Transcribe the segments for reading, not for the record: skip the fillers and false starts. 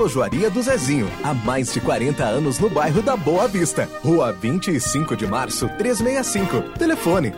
Relojoaria do Zezinho. Há mais de 40 anos no bairro da Boa Vista. Rua 25 de Março, 365. Telefone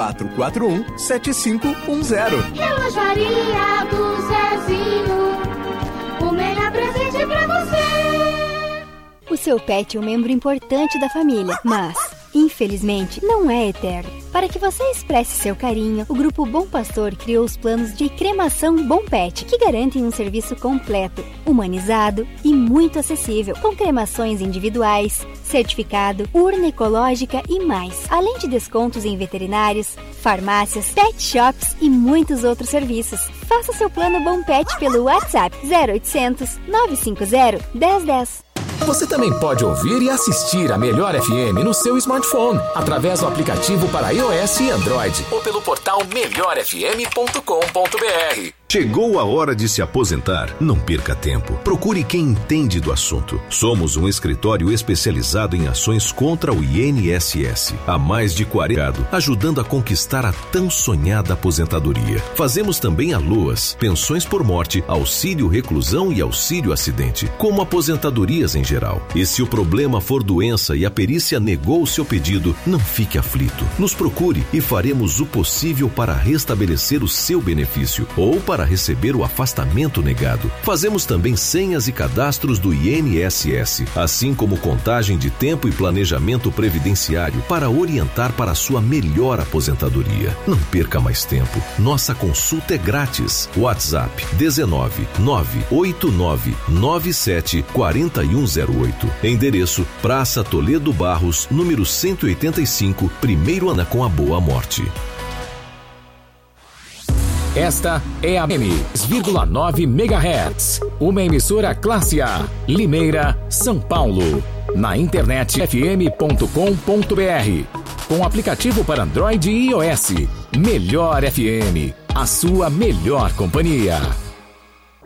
3441-7510. Relojoaria do Zezinho. O melhor presente pra você. O seu pet é um membro importante da família, mas, infelizmente, não é eterno. Para que você expresse seu carinho, o Grupo Bom Pastor criou os planos de cremação Bom Pet, que garantem um serviço completo, humanizado e muito acessível, com cremações individuais, certificado, urna ecológica e mais, além de descontos em veterinários, farmácias, pet shops e muitos outros serviços. Faça seu plano Bom Pet pelo WhatsApp 0800 950 1010. Você também pode ouvir e assistir a Melhor FM no seu smartphone, através do aplicativo para iOS e Android, ou pelo portal melhorfm.com.br. Chegou a hora de se aposentar? Não perca tempo. Procure quem entende do assunto. Somos um escritório especializado em ações contra o INSS. Há mais de 40 anos, ajudando a conquistar a tão sonhada aposentadoria. Fazemos também ALOAs, pensões por morte, auxílio reclusão e auxílio acidente, como aposentadorias em geral. E se o problema for doença e a perícia negou o seu pedido, não fique aflito. Nos procure e faremos o possível para restabelecer o seu benefício ou para receber o afastamento negado. Fazemos também senhas e cadastros do INSS, assim como contagem de tempo e planejamento previdenciário para orientar para a sua melhor aposentadoria. Não perca mais tempo. Nossa consulta é grátis. WhatsApp 19 989 97 4108. Endereço Praça Toledo Barros, número 185, primeiro andar com a Boa Morte. Esta é a M,9 MHz, uma emissora classe A, Limeira, São Paulo. Na internet fm.com.br, com aplicativo para Android e iOS. Melhor FM, a sua melhor companhia.